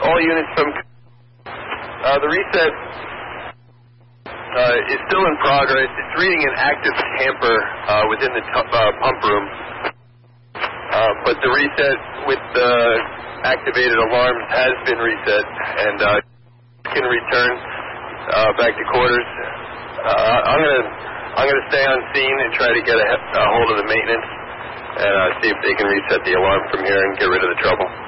all units from the reset is still in progress. It's reading an active tamper within the pump room, but the reset with the activated alarms has been reset, and can return back to quarters. I'm gonna stay on scene and try to get a hold of the maintenance and see if they can reset the alarm from here and get rid of the trouble.